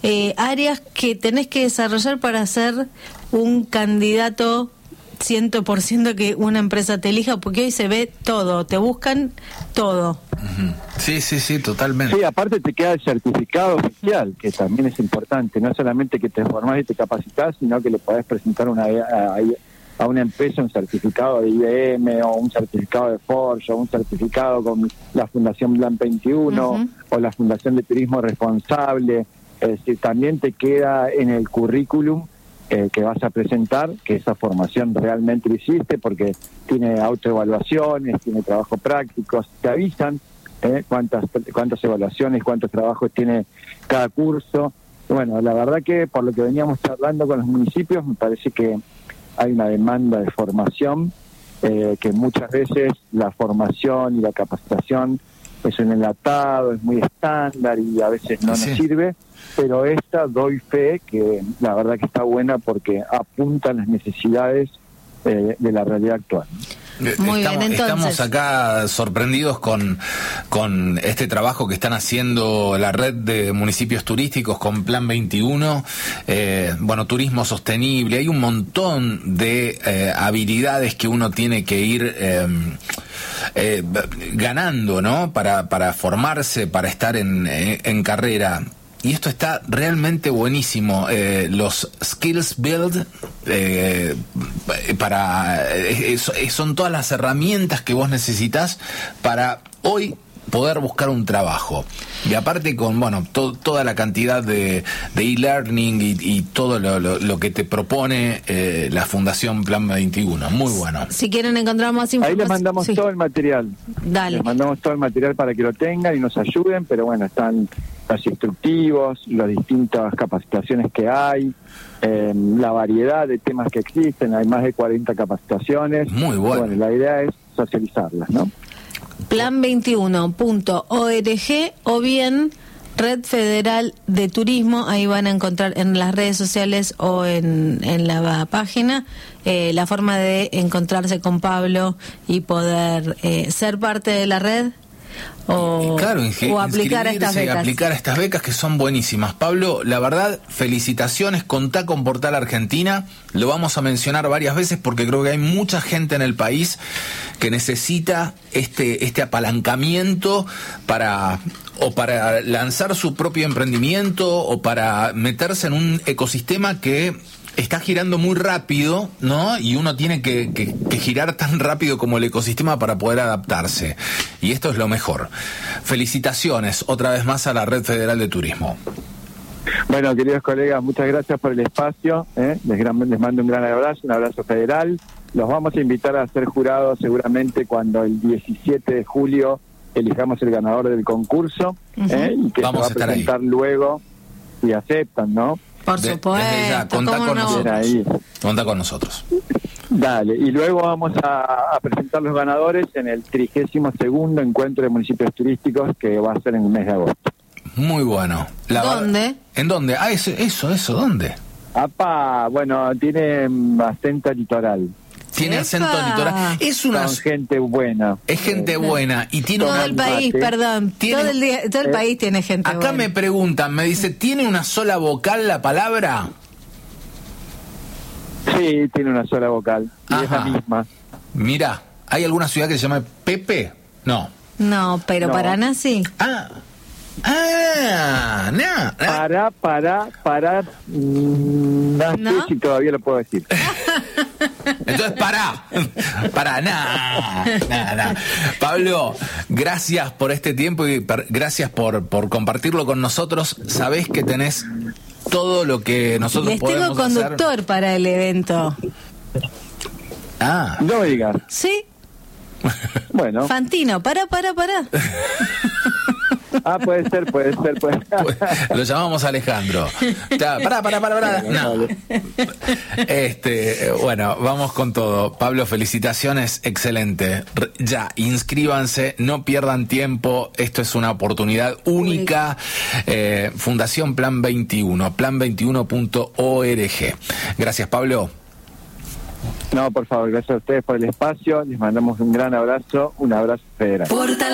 áreas que tenés que desarrollar para ser un candidato 100% que una empresa te elija, porque hoy se ve todo, te buscan todo. Sí, totalmente. Sí, aparte te queda el certificado oficial, que también es importante, no solamente que te formás y te capacitás, sino que le podés presentar a una empresa un certificado de IBM o un certificado de Forge o un certificado con la Fundación Plan 21 o la Fundación de Turismo Responsable. Es decir, también te queda en el currículum que vas a presentar, que esa formación realmente lo hiciste, porque tiene autoevaluaciones, tiene trabajo prácticos, te avisan cuántas evaluaciones, cuántos trabajos tiene cada curso. Bueno, la verdad que por lo que veníamos charlando con los municipios, me parece que hay una demanda de formación, que muchas veces la formación y la capacitación es un enlatado, es muy estándar y a veces no nos sirve, pero esta doy fe que la verdad que está buena porque apunta a las necesidades de la realidad actual. Muy bien, entonces estamos acá sorprendidos con este trabajo que están haciendo la red de municipios turísticos con Plan 21, turismo sostenible. Hay un montón de habilidades que uno tiene que ir ganando, ¿no? Para formarse, para estar en carrera. Y esto está realmente buenísimo. Los Skills Build son todas las herramientas que vos necesitas para hoy poder buscar un trabajo. Y aparte con toda la cantidad de e-learning y todo lo que te propone la Fundación Plan 21. Muy bueno. Si quieren encontrar más información, ahí les mandamos todo el material. Dale. Les mandamos todo el material para que lo tengan y nos ayuden, pero bueno, están los instructivos, las distintas capacitaciones que hay, la variedad de temas que existen. Hay más de 40 capacitaciones. Muy bueno. Bueno, la idea es socializarlas, ¿no? Plan21.org o bien Red Federal de Turismo. Ahí van a encontrar en las redes sociales o en la página la forma de encontrarse con Pablo y poder ser parte de la red o aplicar a estas becas. Aplicar a estas becas que son buenísimas. Pablo, la verdad, felicitaciones, contá con Portal Argentina, lo vamos a mencionar varias veces porque creo que hay mucha gente en el país que necesita este apalancamiento para lanzar su propio emprendimiento o para meterse en un ecosistema que está girando muy rápido, ¿no? Y uno tiene que girar tan rápido como el ecosistema para poder adaptarse. Y esto es lo mejor. Felicitaciones otra vez más a la Red Federal de Turismo. Bueno, queridos colegas, muchas gracias por el espacio. Les mando un abrazo federal. Los vamos a invitar a ser jurados seguramente cuando el 17 de julio elijamos el ganador del concurso, y que vamos se va a presentar ahí. Luego, si aceptan, ¿no? Por supuesto. Contá con nosotros. Contá con nosotros. Dale, y luego vamos a presentar los ganadores en el 32º encuentro de municipios turísticos que va a ser en el mes de agosto. Muy bueno. ¿Dónde? ¿En dónde? Eso, ¿dónde? Bueno, tiene acento litoral. Tiene acento litoral. Son gente buena. Es gente buena. Y tiene todo el país, perdón. Todo el país tiene gente buena. Acá me preguntan, me dice, ¿tiene una sola vocal la palabra? Sí, tiene una sola vocal. Y es la misma. Mirá, ¿hay alguna ciudad que se llame Pepe? No. No, pero Paraná sí. No sé si todavía lo puedo decir. Entonces nada. Pablo, gracias por este tiempo y gracias por compartirlo con nosotros. Sabés que tenés todo lo que nosotros podemos hacer. Les tengo conductor para el evento. No me digas. Sí. Bueno. Fantino, para. Puede ser. Lo llamamos Alejandro. Pará. No. Bueno, vamos con todo. Pablo, felicitaciones, excelente. Ya, inscríbanse, no pierdan tiempo. Esto es una oportunidad única. Fundación Plan 21, plan21.org. Gracias, Pablo. No, por favor, gracias a ustedes por el espacio. Les mandamos un gran abrazo, un abrazo federal.